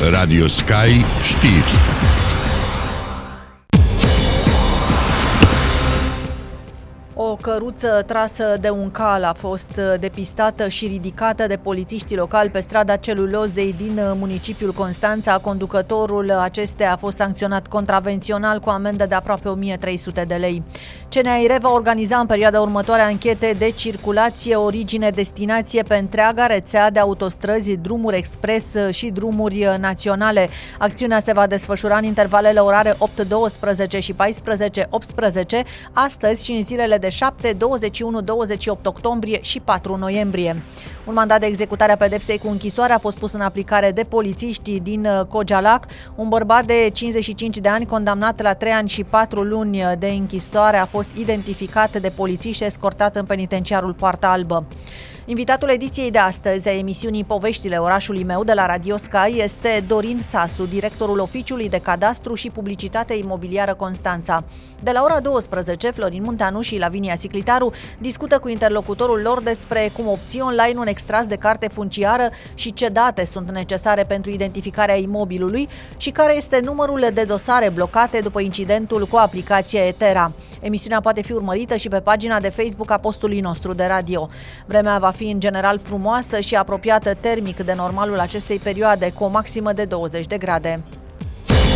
Radio Sky Știri. O căruță trasă de un cal a fost depistată și ridicată de polițiștii locali pe strada Celulozei din municipiul Constanța. Conducătorul acesteia a fost sancționat contravențional cu amendă de aproape 1300 de lei. CNAIR va organiza în perioada următoare anchete de circulație, origine, destinație pe întreaga rețea de autostrăzi, drumuri expres și drumuri naționale. Acțiunea se va desfășura în intervalele orare 8-12 și 14-18, astăzi și în zilele de 7, 21, 28 octombrie și 4 noiembrie. Un mandat de executare a pedepsei cu închisoare a fost pus în aplicare de polițiștii din Cojalac. Un bărbat de 55 de ani, condamnat la 3 ani și 4 luni de închisoare, a fost identificat de polițiști și escortat în penitenciarul Poarta Albă. Invitatul ediției de astăzi a emisiunii Poveștile orașului meu de la Radio Sky este Dorin Sasu, directorul Oficiului de Cadastru și Publicitate Imobiliară Constanța. De la ora 12, Florin Munteanu și Lavinia Siclitaru discută cu interlocutorul lor despre cum obții online un extras de carte funciară și ce date sunt necesare pentru identificarea imobilului și care este numărul de dosare blocate după incidentul cu aplicația Etera. Emisiunea poate fi urmărită și pe pagina de Facebook a postului nostru de radio. Vremea va fi în general frumoasă și apropiată termic de normalul acestei perioade, cu o maximă de 20 de grade.